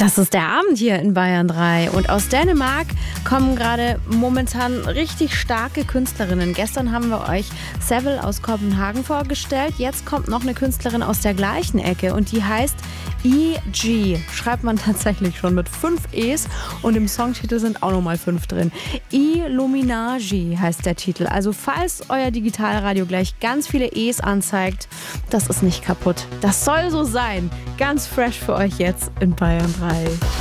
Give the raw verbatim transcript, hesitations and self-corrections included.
Das ist der Abend hier in Bayern drei. Und aus Dänemark kommen gerade momentan richtig starke Künstlerinnen. Gestern haben wir euch Seville aus Kopenhagen vorgestellt. Jetzt kommt noch eine Künstlerin aus der gleichen Ecke und die heißt E G. Schreibt man tatsächlich schon mit fünf E's und im Songtitel sind auch nochmal fünf drin. Illuminagi heißt der Titel. Also falls euer Digitalradio gleich ganz viele E's anzeigt, das ist nicht kaputt. Das soll so sein. Ganz fresh für euch jetzt in Bayern drei.